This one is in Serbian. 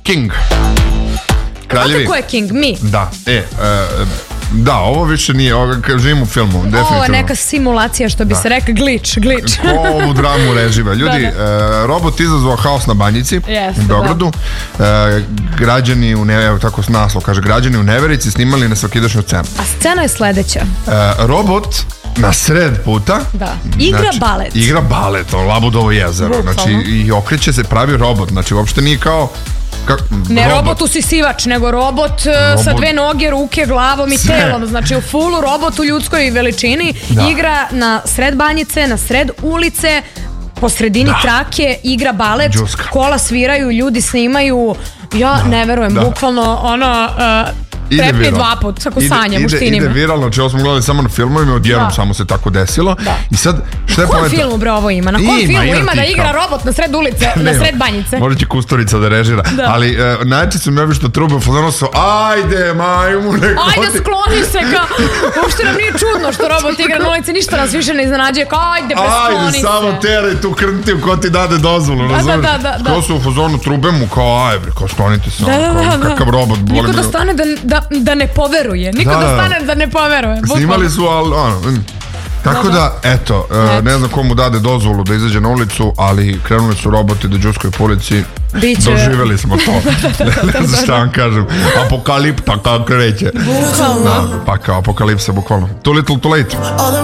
King. Znate ko je King? Mi. Da, da, ovo više nije, ovo živim u filmu, definitivno. Ovo je neka simulacija, što bi se rekao, glitch. Ko ovu dramu reživa? Ljudi, robot izazvao haos na Banjici u Beogradu. Građani evo tako naslov kaže, građani u neverici snimali nesvakidašnju scenu. A scena je sledeća. Robot na sred puta igra balet. Igra balet, Labudovo jezero. Znači, i okreće se, pravi robot. Znači, uopšte nije kao ne robot usisivač, nego robot sa 2 noge, ruke, glavom i telom. Znači u fullu robot u ljudskoj veličini igra na sred Banjice, na sred ulice, po sredini trake, igra balet, kola sviraju, ljudi snimaju. Ja ne verujem, bukvalno ono... Trepni 2 put, ako sanjam u štinima. Ide viralno, znači ovo smo gledali samo na filmovima, odjednom samo se tako desilo. I sad, šta je na kojem filmu bre ovo ima? Na kojem filmu ima da igra robot na sred ulice, na sred Banjice? Možda će Kusturica da režira. Ali najče su mi ovi što trube u fazonu su, ajde majmune. Ajde skloni se ka. Uopšte nam nije čudno što robot igra na ulici, ništa nas više ne iznenađuje. Ajde preskloni se. Ajde, samo teraj tu krntiju ko ti dade dozvolu, razumiješ? Ko su u fazonu trube mu kao, ajde, kao sklonite se. Kakav robot. Niko da stane da ne poveruje. Niko da stane da ne poveruje. Snimali su, ali tako da, eto, ne znam komu dade dozvolu da izađe na ulicu, ali krenuli su roboti da đuskaju po ulici. Doživjeli smo to. Ne znam šta vam kažem. Apokalipta kako kreće. Bukvalno. Pa kao apokalipsa, bukvalno. Too little too late.